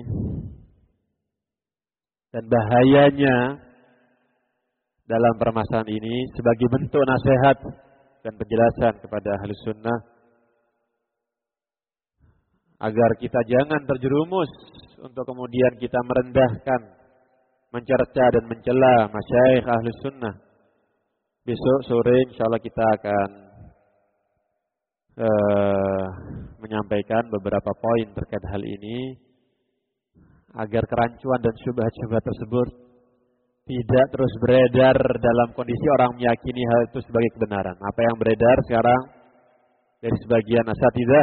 dan bahayanya dalam permasalahan ini sebagai bentuk nasihat dan penjelasan kepada ahli sunnah agar kita jangan terjerumus untuk kemudian kita merendahkan, mencerca dan mencela masyayikh ahli sunnah. Besok sore insyaallah kita akan menyampaikan beberapa poin terkait hal ini agar kerancuan dan syubhat-syubhat tersebut tidak terus beredar dalam kondisi orang meyakini hal itu sebagai kebenaran. Apa yang beredar sekarang dari sebagian asatidzah,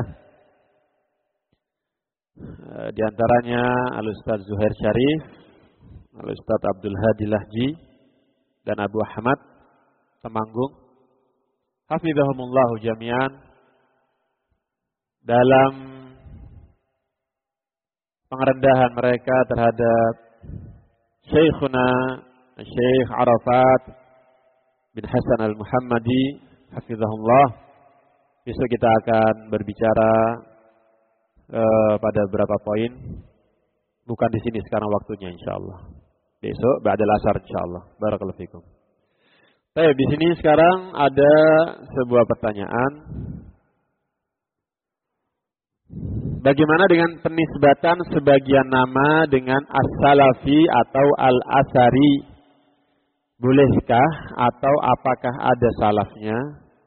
di antaranya Al-Ustaz Zuhair Syarif, Al-Ustaz Abdul Hadi Lahji, dan Abu Ahmad Temanggung, hafizahumullahu jami'an, dalam pengerendahan mereka terhadap Syekhuna Syekh Arafat bin Hasan Al-Muhammadi hafizahullah. Besok kita akan berbicara pada beberapa poin. Bukan di sini sekarang waktunya insyaallah. Besok ba'dal asar insyaallah. Barakallahu fikum. Baik, di sini sekarang ada sebuah pertanyaan. Bagaimana dengan penisbatan sebagian nama dengan as-salafi atau al-asari? Bolehkah atau apakah ada salafnya?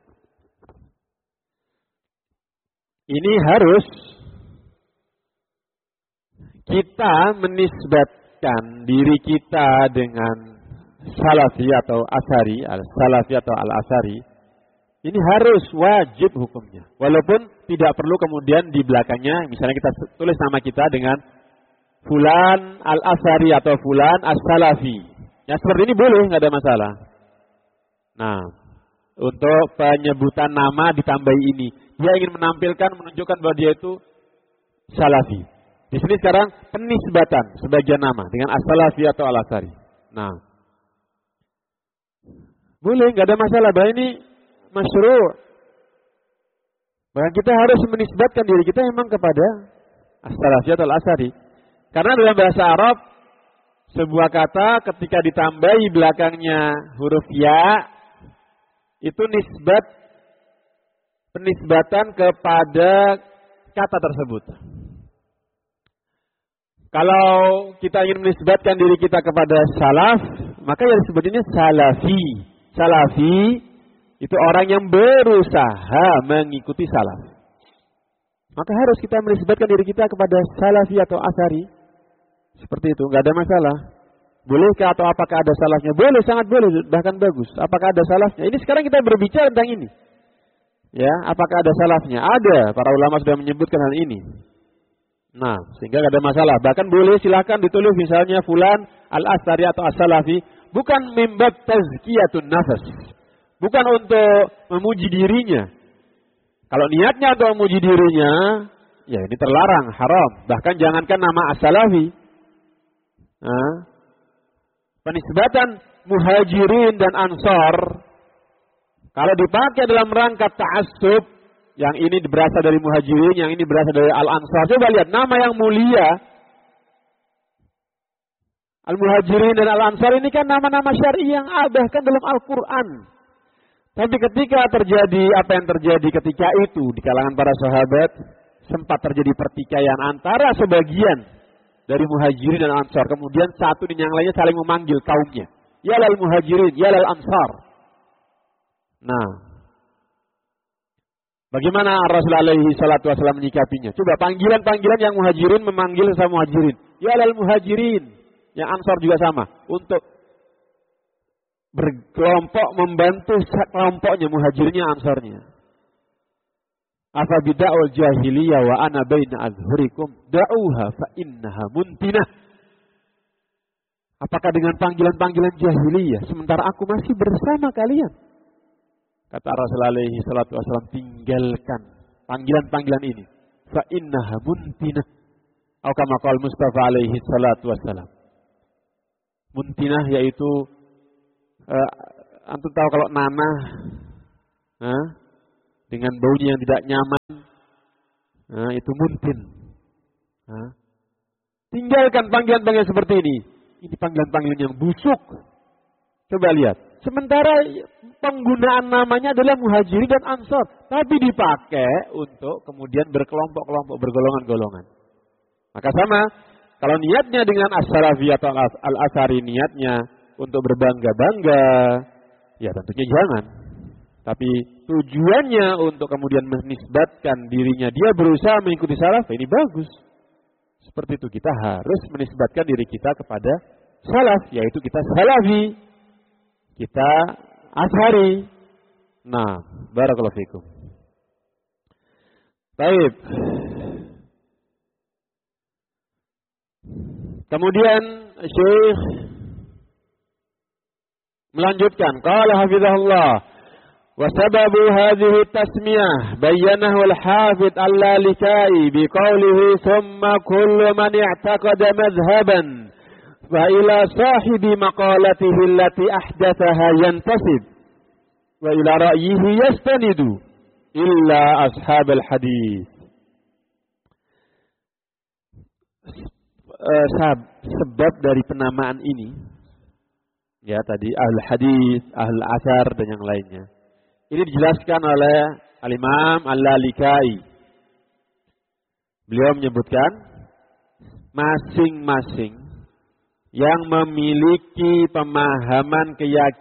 Ini harus kita menisbatkan diri kita dengan salafi atau asari, al-salafi atau al-asari. Ini harus wajib hukumnya. Walaupun tidak perlu kemudian di belakangnya, misalnya kita tulis nama kita dengan Fulan al-Asari atau Fulan as-Salafi. Ya seperti ini boleh, nggak ada masalah. Nah, untuk penyebutan nama ditambahi ini. Dia ingin menampilkan, menunjukkan bahwa dia itu Salafi. Di sini sekarang penisbatan sebagian nama dengan as-Salafi atau al-Asari. Nah, boleh, nggak ada masalah. Bahwa ini masyru'. Bahkan kita harus menisbatkan diri kita memang kepada as-salafi atau al-asari. Karena dalam bahasa Arab sebuah kata ketika ditambahi belakangnya huruf ya itu penisbatan kepada kata tersebut. Kalau kita ingin menisbatkan diri kita kepada salaf, maka yang disebutnya salafi. Salafi itu orang yang berusaha mengikuti salaf. Maka harus kita menisbatkan diri kita kepada salafi atau asari. Seperti itu, nggak ada masalah. Bolehkah atau apakah ada salafnya? Boleh, sangat boleh, bahkan bagus. Apakah ada salafnya? Ini sekarang kita berbicara tentang ini. Ya, apakah ada salafnya? Ada, para ulama sudah menyebutkan hal ini. Nah, sehingga nggak ada masalah. Bahkan boleh silakan ditulis misalnya Fulan al-Asari atau as-Salafi, bukan mimbab tazkiyatun nafas. Bukan untuk memuji dirinya. Kalau niatnya untuk memuji dirinya, ya ini terlarang, haram. Bahkan jangankan nama as-salafi. Nah, penisbatan muhajirin dan ansar, kalau dipakai dalam rangka ta'assub, yang ini berasal dari muhajirin, yang ini berasal dari al-ansar. Coba lihat, nama yang mulia, al-muhajirin dan al-ansar ini kan nama-nama syar'i yang bahkan dalam Al-Quran. Tapi ketika terjadi apa yang terjadi ketika itu di kalangan para sahabat, sempat terjadi pertikaian antara sebagian dari muhajirin dan ansar. Kemudian satu dan yang lainnya saling memanggil kaumnya. Ya lal muhajirin, ya lal ansar. Nah, bagaimana Rasulullah SAW menyikapinya? Coba panggilan-panggilan yang muhajirin memanggil sama muhajirin. Ya lal muhajirin, yang ansar juga sama. Untuk berkelompok membantu kelompoknya, muhajirnya, ansarnya. Afa bida'ul jahiliyah wa ana baina azhurikum da'uha fa innaha muntinah. Apakah dengan panggilan-panggilan jahiliyah sementara aku masih bersama kalian? Kata Rasulullah alaihi salatu wasallam, tinggalkan panggilan-panggilan ini. Fa innaha muntinah. Atau kama qala Mustafa alaihi salatu wasallam. Muntinah yaitu antum tahu kalau nanah dengan baunya yang tidak nyaman, itu muntin. Tinggalkan panggilan-panggilan seperti ini. Ini panggilan-panggilan yang busuk. Coba lihat. Sementara penggunaan namanya adalah Muhajirin dan Ansor, tapi dipakai untuk kemudian berkelompok-kelompok, bergolongan-golongan. Maka sama, kalau niatnya dengan as-salafi atau al-asari, niatnya untuk berbangga-bangga, ya tentunya jangan. Tapi tujuannya untuk kemudian menisbatkan dirinya, dia berusaha mengikuti salaf, ini bagus. Seperti itu, kita harus menisbatkan diri kita kepada salaf, yaitu kita salafi, kita ashari. Nah, barakallahu fikum. Baik. Kemudian Syekh melanjutkan, qala hafizahullah, wa sababu hadhihi tasmiyah bayyanahu al-hafidh al-Lalikai biqaulihi thumma kullu man i'taqada madhhaban wa ila sahibi maqalatihi allati ahdathaha yantasib wa ila ra'yihi yastanidu illa ashabal hadis. Sebab dari penamaan ini, ya tadi ahlul hadis, ahlul asar dan yang lainnya, ini dijelaskan oleh al-Imam al-Lalikai. Beliau menyebutkan masing-masing yang memiliki pemahaman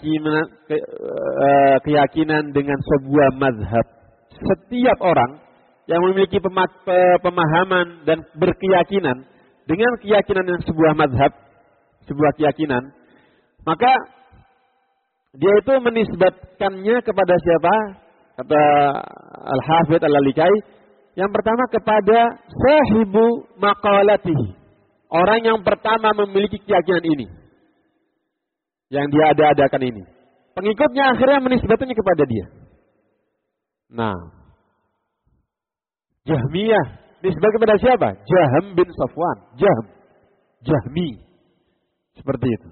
keyakinan dengan sebuah mazhab. Setiap orang yang memiliki pemahaman dan berkeyakinan dengan keyakinan yang sebuah mazhab, sebuah keyakinan, maka dia itu menisbatkannya kepada siapa? Kata Al-Hafidh Al-Lalikai, yang pertama kepada sahibu maqalatihi. Orang yang pertama memiliki keyakinan ini, yang dia ada-adakan ini. Pengikutnya akhirnya menisbatkannya kepada dia. Nah, Jahmiyah nisbat kepada siapa? Jahm bin Safwan. Jahmi. Seperti itu.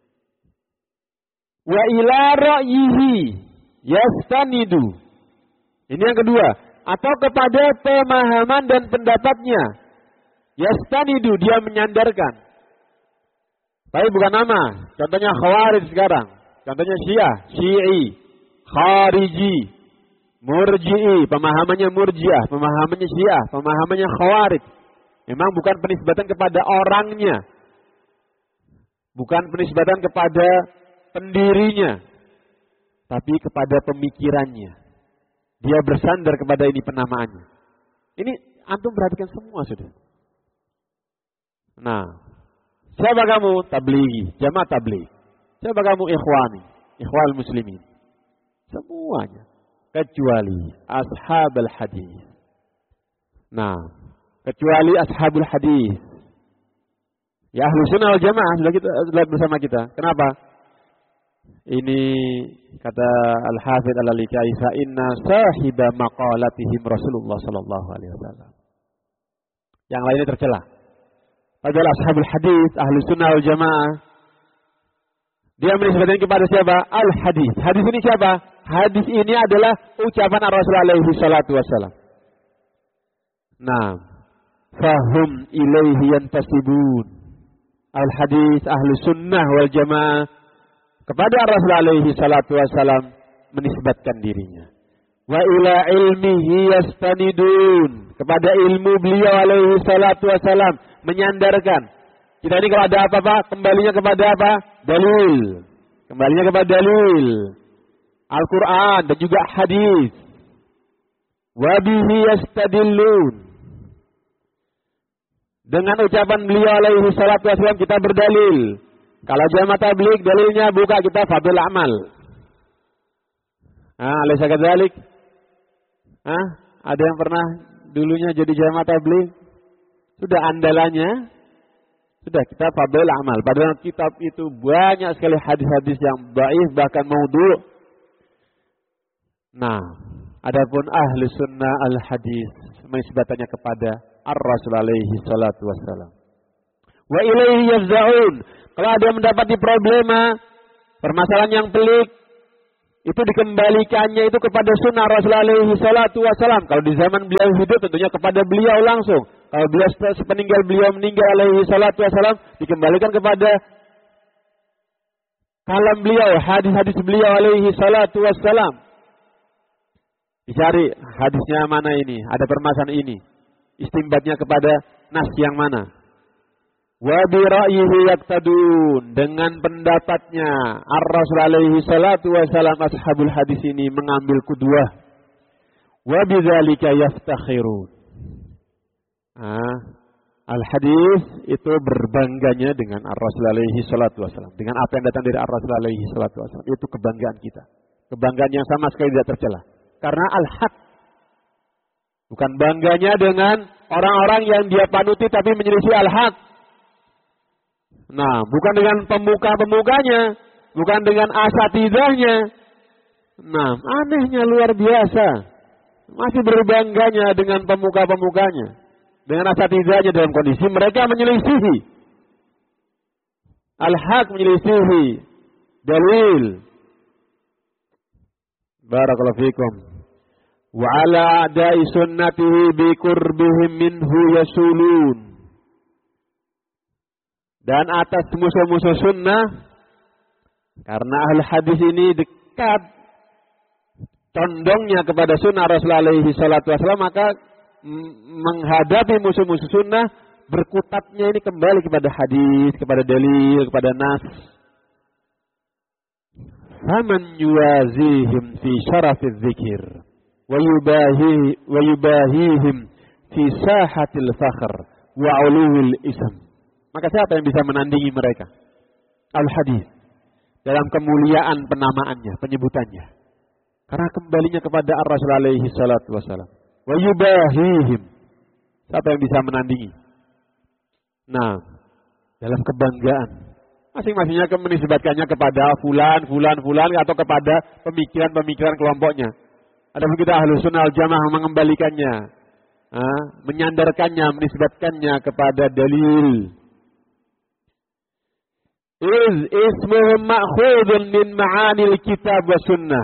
Wa ila ra'yihi yastanidu. Ini yang kedua. Atau kepada pemahaman dan pendapatnya. Yastanidu, dia menyandarkan. Tapi bukan nama. Contohnya Khawarij sekarang. Contohnya Syiah, Syi'i, Khariji, Murji'i, pemahamannya Murji'ah, pemahamannya Syiah, pemahamannya Khawarij. Memang bukan penisbatan kepada orangnya. Bukan penisbatan kepada pendirinya. Tapi kepada pemikirannya. Dia bersandar kepada ini penamaannya. Ini antum perhatikan semua sudah. Nah, siapa kamu? Tablighi, jamaah tabligh. Siapa kamu? Ikhwani, ikhwal muslimin. Semuanya. Kecuali ashabul hadis. Nah, kecuali ashabul hadis. Ya ahlu sunnah wal jamaah sudah kita lihat bersama kita. Kenapa? Ini kata Al-Hafidh Al-Lalikai, fa inna sahiba maqalatihim Rasulullah sallallahu alaihi wasallam. Yang lainnya tercela. Adalah ashabul hadis, ahlu sunnah wal jamaah. Dia menisbatkan kepada siapa? Al-hadis. Hadis ini siapa? Hadis ini adalah ucapan Rasulullah alaihi salatu wasallam. Nah, fahum ilaihi yantasibun. Al-hadis, ahlu sunnah wal jamaah kepada Rasulullah alaihi salatu wasallam menisbatkan dirinya. Wa ila ilmihi yastanidun. Kepada ilmu beliau alaihi salatu wasallam menyandarkan. Kita ini kalau ada apa-apa, kembalinya kepada apa? Dalil. Kembalinya kepada dalil. Al-Quran dan juga hadis. Wa bihi yastadillun. Dengan ucapan beliau alaihi salatu wasallam kita berdalil. Kalau jamaah tabligh dalilnya buka kita Fadhil Amal. Alaysa kadzalik? Ada yang pernah dulunya jadi jamaah tabligh? Sudah andalannya, sudah kita Fadhil Amal. Padahal kitab itu banyak sekali hadis-hadis yang dhaif bahkan maudhu'. Nah, adapun ahli sunnah al-hadis menisbatannya kepada ar-Rasul alaihi salatu wassalam. Wa ilaihi yafza'un. Kalau ada mendapati problema, permasalahan yang pelik, itu dikembalikannya itu kepada sunnah Rasulullah alaihi salatu wasalam. Kalau di zaman beliau hidup tentunya kepada beliau langsung. Kalau beliau sepeninggal beliau meninggal alaihi salatu wasalam, dikembalikan kepada kalam beliau, hadis-hadis beliau alaihi salatu wassalam. Dicari hadisnya mana ini, ada permasalahan ini. Istimbatnya kepada nas yang mana. Wa bi ra'yihi yaktadun, dengan pendapatnya Ar-Rasul alaihi salatu wassalam, ashabul hadis ini mengambil qudwah. Wa bidzalika yaftakhirun. Al-hadis itu berbangganya dengan Ar-Rasul alaihi salatu wassalam. Dengan apa yang datang dari Ar-Rasul alaihi salatu wassalam. Itu kebanggaan kita. Kebanggaan yang sama sekali tidak tercela. Karena al-haq. Bukan bangganya dengan orang-orang yang dia panuti tapi menyelisih al-haq. Nah, bukan dengan pemuka-pemukanya. Bukan dengan asatidahnya. Nah, anehnya luar biasa. Masih berbangganya dengan pemuka-pemukanya. Dengan asatidahnya dalam kondisi mereka menyelisihi al-haq, menyelisihi dalil. Barakallahu fikum. Wa ala a'da'i sunnatihi bi qurbihim minhu yasulun. Dan atas musuh-musuh sunnah, karena ahli hadis ini dekat condongnya kepada sunnah Rasulullah alaihi salatu wasallam, maka menghadapi musuh-musuh sunnah, berkutatnya ini kembali kepada hadis, kepada dalil, kepada nas. Faman yuwazihim fi syarafiz dzikir wa yubahihim fi sahatil fakhr wa uluwil ism. Maka siapa yang bisa menandingi mereka? Al-hadis dalam kemuliaan penamaannya, penyebutannya. Karena kembalinya kepada Ar-Rasul alaihi salatu wasallam. Wa yubahihim. Siapa yang bisa menandingi? Nah, dalam kebanggaan. Masing-masingnya menisbatkannya kepada fulan atau kepada pemikiran-pemikiran kelompoknya. Adapun kita Ahlus Sunnah wal Jamaah mengembalikannya, menyandarkannya, menisbatkannya kepada dalil. Ismuhum ma'khudun min ma'anil kitab wa sunnah.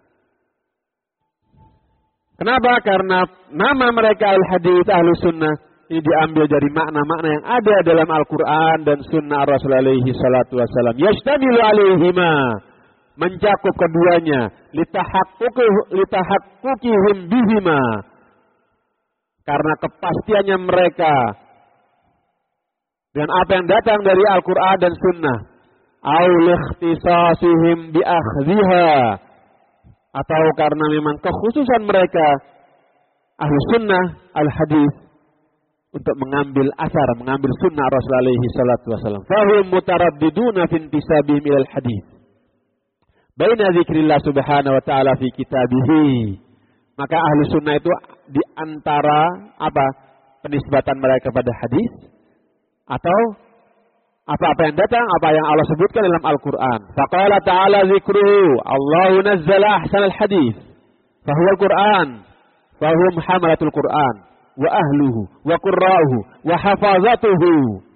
Kenapa? Karena nama mereka al-hadis ahlu sunnah ini diambil dari makna-makna yang ada dalam Al-Quran dan sunnah Rasul alaihi salatu wassalam. Yashtamilu alaihima, mencakup keduanya. Litahaqqukihim bihima, karena kepastiannya mereka dengan apa yang datang dari Al-Quran dan sunnah. Au likhtisasihim bi'akhdhiha, atau karena memang kekhususan mereka ahlu sunnah al-hadis untuk mengambil asar, mengambil sunnah Rasul alaihi salatu wasallam. Fahum mutaraddiduna fi intisabihim ilal hadis baina dzikrillah subhanahu wa ta'ala fi kitabihi. Maka ahlu sunnah itu di antara apa? Penisbatan mereka kepada hadis, atau apa-apa yang datang, apa yang Allah sebutkan dalam Al-Quran. Faqala ta'ala zikruhu, Allahu nazzala ahsanal hadis, fahuwa al-Quran, fahum hamalatul Quran, wa ahluhu, wa qurra'uhu, wa hafazatuhu.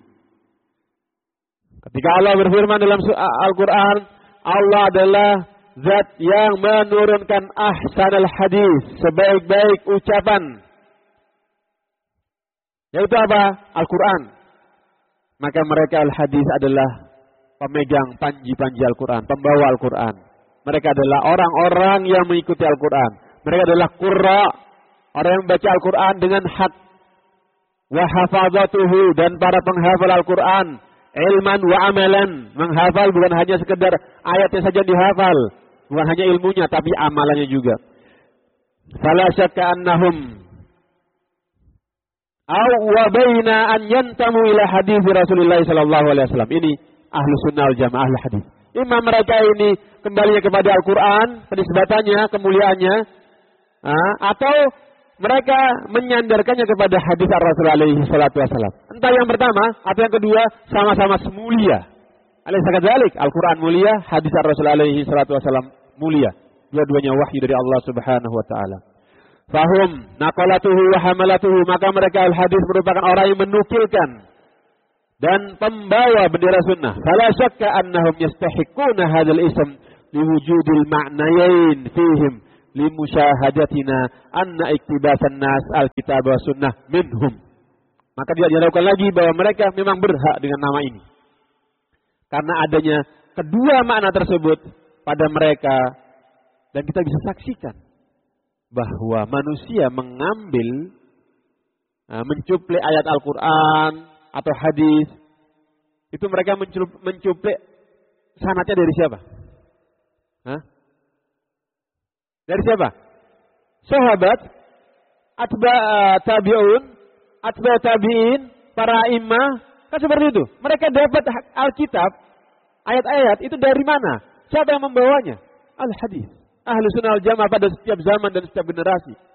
Ketika Allah berfirman dalam Al-Quran, Allah adalah zat yang menurunkan ahsanal hadis, sebaik-baik ucapan. Yaitu apa? Al-Quran. Maka mereka al-hadis adalah pemegang panji-panji Al-Quran, pembawa Al-Quran. Mereka adalah orang-orang yang mengikuti Al-Quran. Mereka adalah qurra, orang yang membaca Al-Quran dengan hak. Wa hafazatuhu, dan para penghafal Al-Quran. Ilman wa amalan, menghafal bukan hanya sekedar ayatnya saja dihafal, bukan hanya ilmunya tapi amalannya juga. Fala syakka annahum wa baina an yantamu ila hadis Rasulullah sallallahu alaihi wasallam. Ini ahlu sunnah wal jamaah, ahlu hadis. Imam mereka ini kembalinya kepada Al-Quran, penisbatannya, kemuliaannya, atau mereka menyandarkannya kepada hadis Rasul alaihi salatu wasallam. Entah yang pertama atau yang kedua, sama-sama mulia. Alaysa kadzalik? Al-Quran mulia, hadis Rasul alaihi salatu wasallam mulia. Dua-duanya wahyu dari Allah Subhanahu wa taala. Fahum naqalatuhu wa hamalatuhu, maka mereka al-hadis merupakan orang yang menukilkan dan pembawa bendera sunnah. Fala syakka annahum yastahiquna hadzal ism liwujudil ma'nayain fihim limusyahadatina anna iktibasan nas alkitab wa sunnah minhum. Maka tidak dilakukan lagi bahwa mereka memang berhak dengan nama ini. Karena adanya kedua makna tersebut pada mereka, dan kita bisa saksikan bahwa manusia mengambil, mencuplik ayat Al-Quran atau hadis, itu mereka mencuplik sanadnya dari siapa? Dari siapa? Sahabat, tabi'un, tabi'in, para imam, kan seperti itu. Mereka dapat Alkitab, ayat-ayat itu dari mana? Siapa yang membawanya? Al-hadis. Ahlu sunnah wal jamaah pada setiap zaman dan setiap generasi.